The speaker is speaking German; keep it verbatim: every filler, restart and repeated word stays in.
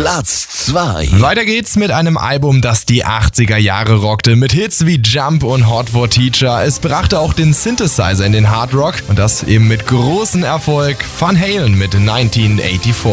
Platz zwei. Weiter geht's mit einem Album, das die achtziger Jahre rockte, mit Hits wie Jump und Hot for Teacher. Es brachte auch den Synthesizer in den Hard Rock und das eben mit großem Erfolg. Van Halen mit neunzehnhundertvierundachtzig.